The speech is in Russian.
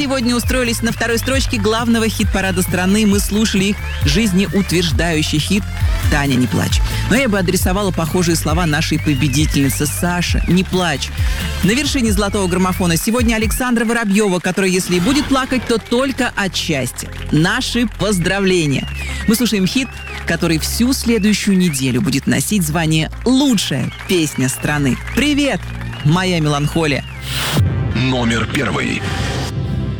Сегодня устроились на второй строчке главного хит-парада страны. Мы слушали их жизнеутверждающий хит «Таня, не плачь». Но я бы адресовала похожие слова нашей победительнице. Саша, не плачь. На вершине золотого граммофона сегодня Александра Воробьева, которая, если и будет плакать, то только от счастья. Наши поздравления. Мы слушаем хит, который всю следующую неделю будет носить звание «Лучшая песня страны». Привет, моя меланхолия. Номер 1.